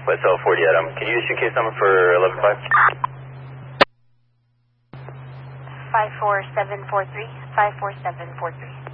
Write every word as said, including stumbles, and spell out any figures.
West L forty Adam. Can you issue case number for eleven five? five four seven four three, five four seven four three.